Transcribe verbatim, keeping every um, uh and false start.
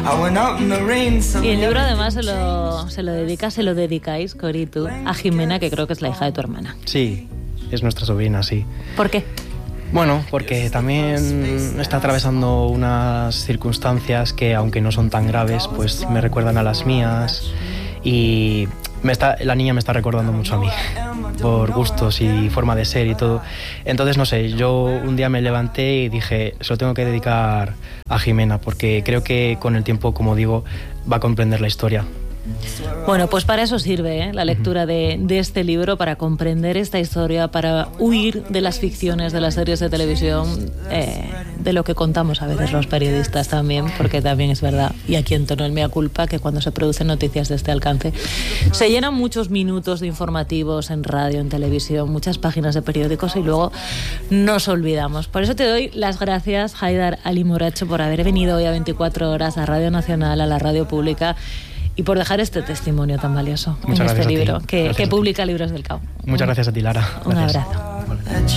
Y el libro además se lo, se lo dedica, se lo dedicáis, Cori y tú, a Jimena, que creo que es la hija de tu hermana. Sí, es nuestra sobrina, sí. ¿Por qué? Bueno, porque también está atravesando unas circunstancias que, aunque no son tan graves, pues me recuerdan a las mías. Y me está, la niña me está recordando mucho a mí, por gustos y forma de ser y todo. Entonces, no sé, yo un día me levanté y dije, se lo tengo que dedicar a Jimena, porque creo que con el tiempo, como digo, va a comprender la historia. Bueno, pues para eso sirve, ¿eh? La lectura de, de este libro, para comprender esta historia, para huir de las ficciones, de las series de televisión, eh, de lo que contamos a veces los periodistas también, porque también es verdad, y aquí en tono el mea culpa, que cuando se producen noticias de este alcance, se llenan muchos minutos de informativos en radio, en televisión, muchas páginas de periódicos y luego nos olvidamos. Por eso te doy las gracias, Haidar Ali Moracho, por haber venido hoy a veinticuatro horas a Radio Nacional, a la radio pública, y por dejar este testimonio tan valioso. Muchas en este libro ti. que, que publica Libros del Cao. Muchas gracias a ti, Lara. Un Gracias. abrazo.